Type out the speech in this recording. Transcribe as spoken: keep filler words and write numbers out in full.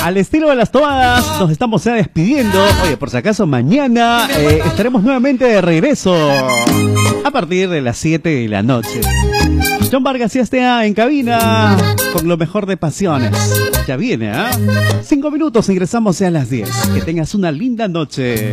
Al estilo de las tomadas, nos estamos ya despidiendo. Oye, por si acaso, mañana eh, estaremos nuevamente de regreso a partir de las siete de la noche. John Vargas ya está en cabina con lo mejor de Pasiones. Ya viene, ¿ah? ¿eh? Cinco minutos, ingresamos ya a las diez. Que tengas una linda noche.